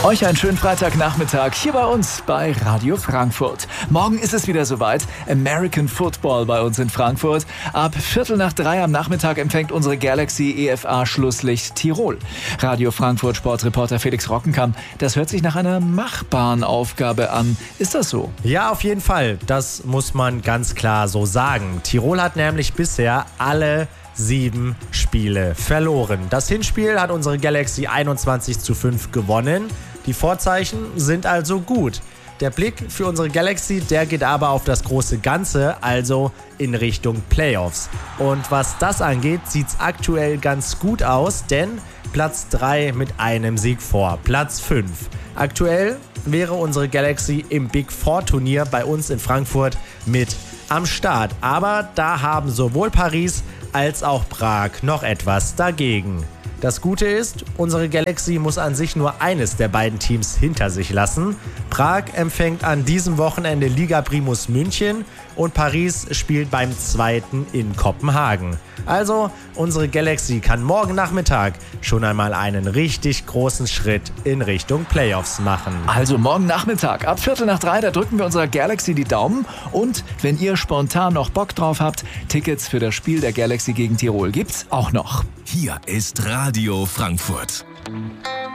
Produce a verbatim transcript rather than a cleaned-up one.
Euch einen schönen Freitagnachmittag hier bei uns bei Radio Frankfurt. Morgen ist es wieder soweit. American Football bei uns in Frankfurt. Ab Viertel nach drei am Nachmittag empfängt unsere Galaxy E F A Schlusslicht Tirol. Radio Frankfurt Sportreporter Felix Rockenkamp. Das hört sich nach einer machbaren Aufgabe an. Ist das so? Ja, auf jeden Fall. Das muss man ganz klar so sagen. Tirol hat nämlich bisher alle sieben Spiele verloren. Das Hinspiel hat unsere Galaxy einundzwanzig zu fünf gewonnen. Die Vorzeichen sind also gut. Der Blick für unsere Galaxy, der geht aber auf das große Ganze, also in Richtung Playoffs. Und was das angeht, sieht es aktuell ganz gut aus, denn Platz drei mit einem Sieg vor Platz fünf. Aktuell wäre unsere Galaxy im Big Four Turnier bei uns in Frankfurt mit am Start. Aber da haben sowohl Paris als auch Prag noch etwas dagegen. Das Gute ist, unsere Galaxy muss an sich nur eines der beiden Teams hinter sich lassen. Prag empfängt an diesem Wochenende Liga Primus München und Paris spielt beim zweiten in Kopenhagen. Also, unsere Galaxy kann morgen Nachmittag schon einmal einen richtig großen Schritt in Richtung Playoffs machen. Also morgen Nachmittag ab Viertel nach drei, da drücken wir unserer Galaxy die Daumen. Und wenn ihr spontan noch Bock drauf habt, Tickets für das Spiel der Galaxy gegen Tirol gibt's auch noch. Hier ist Radio Frankfurt.